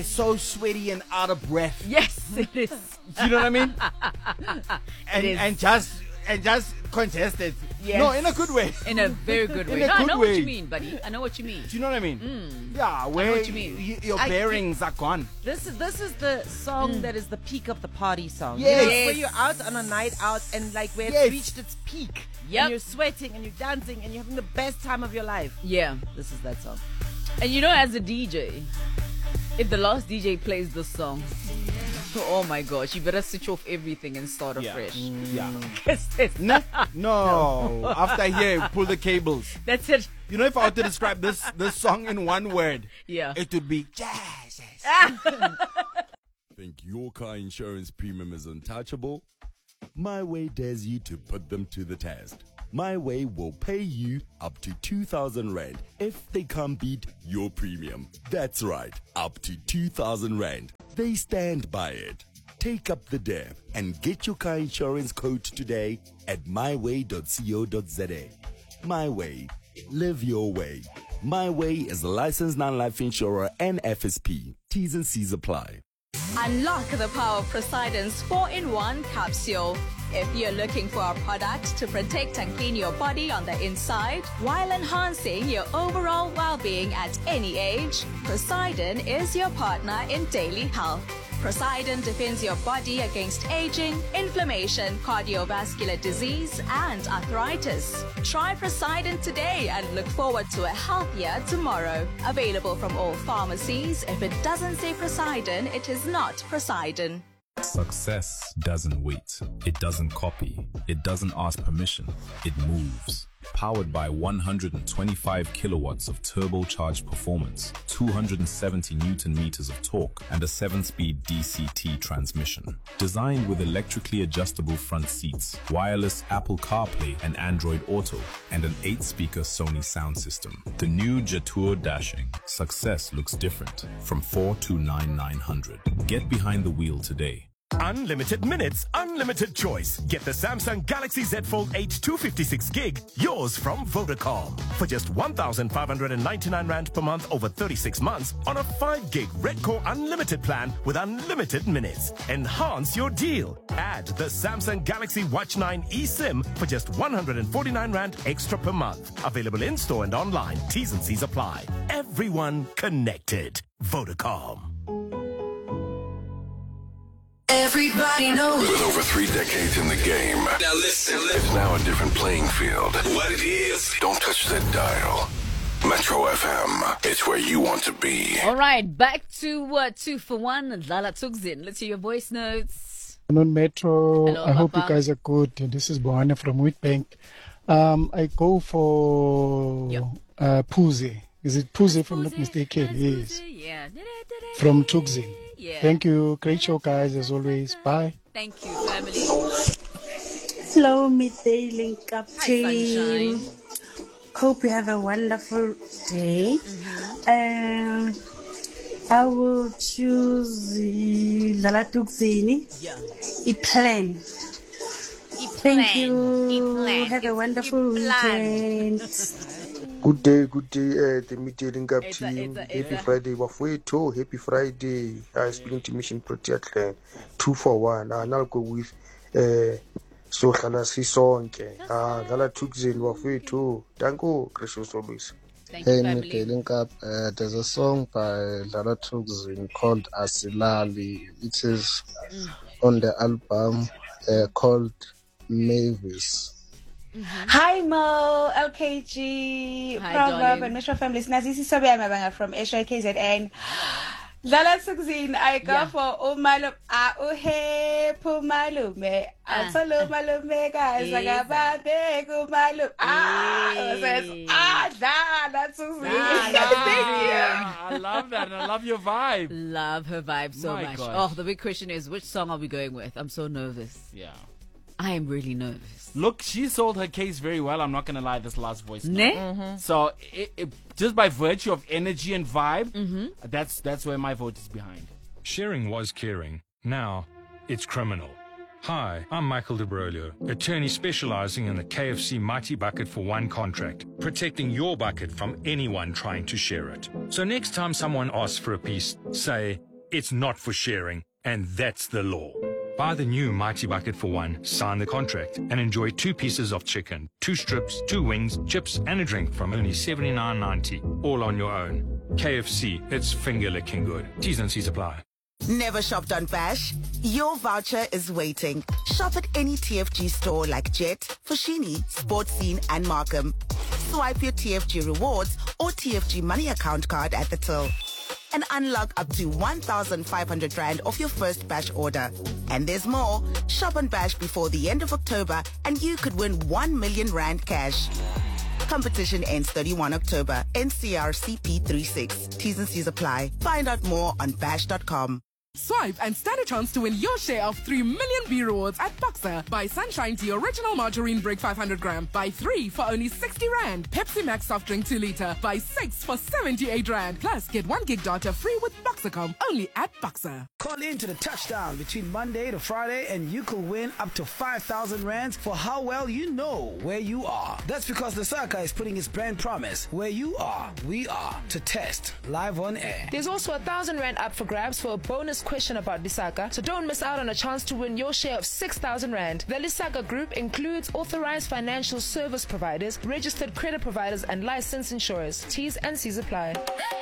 So sweaty and out of breath. Yes, it is. Do you know what I mean? and just congested. Yes. No, in a good way. In a very good way. In a No, I good know way. what you mean, buddy. I know what you mean. Do you know what I mean? Yeah, where I know what you mean. your bearings are gone. This is the song that is the peak of the party song. Yes. You know, where you're out on a night out and like where Yes. it's reached its peak. Yep. And you're sweating and you're dancing and you're having the best time of your life. Yeah. This is that song. And you know, as a DJ, if the last DJ plays this song, oh my gosh, you better switch off everything and start afresh. Yeah. No. After here, pull the cables. That's it. You know, if I were to describe this song in one word, Yeah. it would be jazz. Think your car insurance premium is untouchable? My Way dares you to put them to the test. My Way will pay you up to 2,000 Rand if they can't beat your premium. That's right, up to 2,000 Rand. They stand by it. Take up the dare and get your car insurance quote today at myway.co.za. My Way. Live your way. My Way is a licensed non-life insurer and FSP. T's and C's apply. Unlock the power of Poseidon's 4-in-1 capsule. If you're looking for a product to protect and clean your body on the inside while enhancing your overall well-being at any age, Poseidon is your partner in daily health. Poseidon defends your body against aging, inflammation, cardiovascular disease, and arthritis. Try Poseidon today and look forward to a healthier tomorrow. Available from all pharmacies. If it doesn't say Poseidon, it is not Poseidon. Success doesn't wait. It doesn't copy. It doesn't ask permission. It moves. Powered by 125 kilowatts of turbocharged performance, 270 Newton meters of torque, and a 7-speed DCT transmission. Designed with electrically adjustable front seats, wireless Apple CarPlay and Android Auto, and an 8-speaker Sony sound system. The new Jetour Dashing. Success looks different. From 429,900. Get behind the wheel today. Unlimited minutes, unlimited choice. Get the Samsung Galaxy Z Fold 8 256 gig, yours from Vodacom. For just 1,599 Rand per month over 36 months on a 5 gig Red Core unlimited plan with unlimited minutes. Enhance your deal. Add the Samsung Galaxy Watch 9 eSIM for just 149 Rand extra per month. Available in-store and online. T's and C's apply. Everyone connected. Vodacom. Everybody knows. With over 3 decades in the game, Now listen. it's now a different playing field. What it is. Don't touch that dial. Metro FM, it's where you want to be. All right, back to 2 for 1. Lala Tugzin. Let's hear your voice notes. On Metro, Hello, I hope you Papa. guys are good. This is Bohana from Wheatbank. I go for Puze. Is it Puze if I'm not mistaken? Yes. Yeah. From Tugzin. Yeah. Thank you. Great show, guys, as always. Bye. Thank you, family. Hello, midday link up Hi, team. sunshine. Hope you have a wonderful day. I will choose Lala Tuxini. Yeah. Plan. Thank you. Have a wonderful weekend. Good day, the midday link up It's team. a- Happy Friday, Wafweto. Happy Friday. I speaking to Mission Protea Clan. 2 for 1. And I'll go with so Khalasi Sonke. Lala Tuxin, Wafweto. Danko, Gracious always. Thank you, Hey, family. midday link up. There's a song by Lala Tugzin called Asilali. It is on the album called Mavis. Hi Mo, LKG, Hi, Proverb darling. and Metro Family. Nazisi Sobia Mabanga from Asia KZN. Lala Sugzin, I go Yeah. for Umalum, Uhe Pumalume, Asalo Malume, guys, Yes. Agababe, Gumalum, says, that's Sugzin. I love that. And I love your vibe. Love her vibe so My much. gosh. Oh, the big question is, which song are we going with? I'm so nervous. Yeah. I am really nervous. Look, she sold her case very well. I'm not going to lie, this last voice. Ne? So, just by virtue of energy and vibe, that's where my vote is behind. Sharing was caring. Now, it's criminal. Hi, I'm Michael DeBrolio, attorney specializing in the KFC Mighty Bucket for One contract, protecting your bucket from anyone trying to share it. So next time someone asks for a piece, say, it's not for sharing, and that's the law. Buy the new Mighty Bucket for one, sign the contract, and enjoy 2 pieces of chicken, 2 strips, 2 wings, chips, and a drink from only $79.90, all on your own. KFC, it's finger-licking good. T's and C's apply. Never shopped on Bash? Your voucher is waiting. Shop at any TFG store like Jet, Foschini, Sports Scene, and Markham. Swipe your TFG rewards or TFG money account card at the till and unlock up to 1,500 Rand off your first Bash order. And there's more. Shop on Bash before the end of October and you could win 1 million Rand cash. Competition ends 31 October. NCR CP36. T's and C's apply. Find out more on bash.com. Swipe and stand a chance to win your share of 3 million B rewards at Boxer. Buy Sunshine Tea Original Margarine Brick 500 gram. Buy 3 for only 60 Rand. Pepsi Max Soft Drink 2 liter. Buy 6 for 78 Rand. Plus, get 1 gig data free with Boxercom. Only at Boxer. Call in to the touchdown between Monday to Friday and you could win up to 5,000 Rands for how well you know where you are. That's because Lesaka is putting its brand promise, where you are, we are, to test live on air. There's also 1,000 Rand up for grabs for a bonus question about Lesaka, so don't miss out on a chance to win your share of 6,000 Rand. The Lesaka Group includes authorized financial service providers, registered credit providers, and licensed insurers. T's and C's apply.